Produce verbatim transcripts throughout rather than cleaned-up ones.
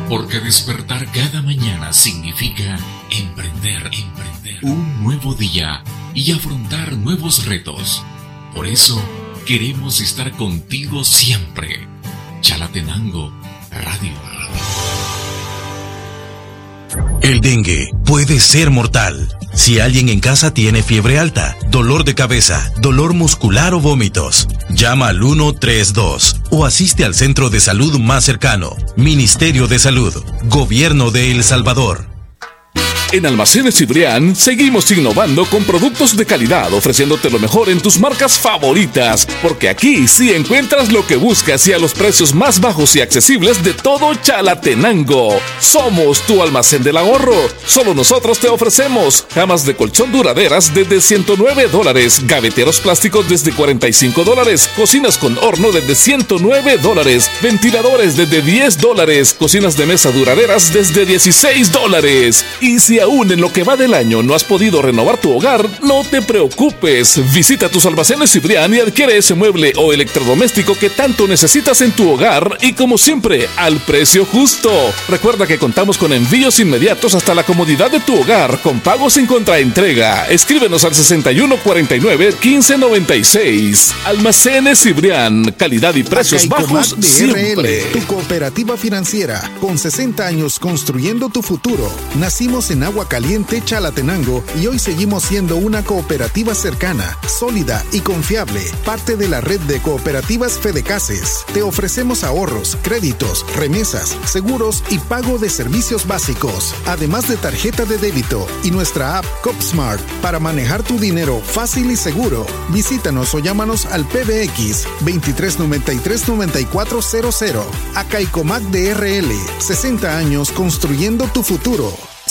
Porque despertar cada mañana significa emprender, emprender un nuevo día y afrontar nuevos retos. Por eso queremos estar contigo siempre. Chalatenango Radio. El dengue puede ser mortal. Si alguien en casa tiene fiebre alta, dolor de cabeza, dolor muscular o vómitos, llama al uno tres dos o asiste al centro de salud más cercano. Ministerio de Salud, Gobierno de El Salvador. En Almacenes Cibrián seguimos innovando con productos de calidad, ofreciéndote lo mejor en tus marcas favoritas, porque aquí sí encuentras lo que buscas y a los precios más bajos y accesibles de todo Chalatenango. Somos tu almacén del ahorro. Solo nosotros te ofrecemos camas de colchón duraderas desde ciento nueve dólares, gaveteros plásticos desde cuarenta y cinco dólares, cocinas con horno desde ciento nueve dólares, ventiladores desde diez dólares, cocinas de mesa duraderas desde dieciséis dólares. Y si aún en lo que va del año no has podido renovar tu hogar, no te preocupes. Visita tus almacenes Cibrián y adquiere ese mueble o electrodoméstico que tanto necesitas en tu hogar y, como siempre, al precio justo. Recuerda que contamos con envíos inmediatos hasta la comodidad de tu hogar con pagos sin contraentrega. Escríbenos al sesenta y uno cuarenta y nueve quince noventa y seis. Almacenes Cibrián, calidad y precios bajos siempre. Tu cooperativa financiera con sesenta años construyendo tu futuro. Nacimos en Agua Caliente, Chalatenango, y hoy seguimos siendo una cooperativa cercana, sólida y confiable, parte de la red de cooperativas Fedecases. Te ofrecemos ahorros, créditos, remesas, seguros y pago de servicios básicos, además de tarjeta de débito y nuestra app CopSmart para manejar tu dinero fácil y seguro. Visítanos o llámanos al P B X veintitrés noventa y tres noventa y cuatro cero cero. Acaicomac D R L, sesenta años construyendo tu futuro.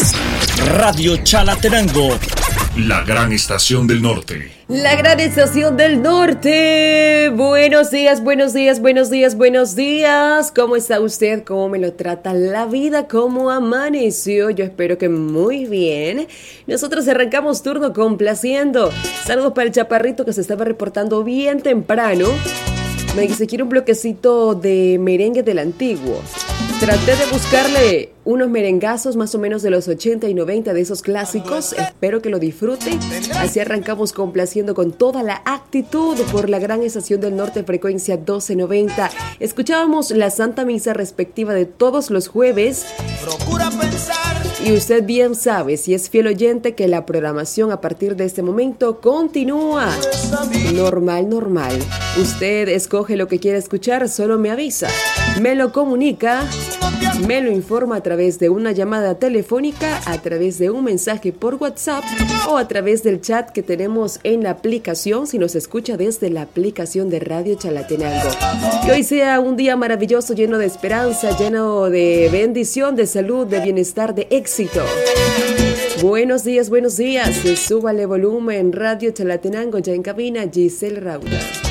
Radio Chalatenango, la gran estación del norte. La gran estación del norte. Buenos días, buenos días, buenos días, buenos días. ¿Cómo está usted? ¿Cómo me lo trata la vida? ¿Cómo amaneció? Yo espero que muy bien. Nosotros arrancamos turno complaciendo. Saludos para el chaparrito que se estaba reportando bien temprano. Me dice, quiero un bloquecito de merengue del antiguo. Traté de buscarle unos merengazos más o menos de los ochenta y noventa de esos clásicos. Espero que lo disfruten. Así arrancamos complaciendo con toda la actitud por la gran estación del norte, frecuencia doce noventa. Escuchábamos la Santa Misa respectiva de todos los jueves. Procura pensar. Y usted bien sabe, si es fiel oyente, que la programación a partir de este momento continúa. Normal, normal. Usted escoge lo que quiere escuchar, solo me avisa. Me lo comunica, me lo informa a través de una llamada telefónica, a través de un mensaje por WhatsApp o a través del chat que tenemos en la aplicación, si nos escucha desde la aplicación de Radio Chalatenango. Que hoy sea un día maravilloso, lleno de esperanza, lleno de bendición, de salud, de bienestar, de éxito. Buenos días, buenos días. Súbale volumen. Radio Chalatenango, ya en cabina, Giselle Rauda.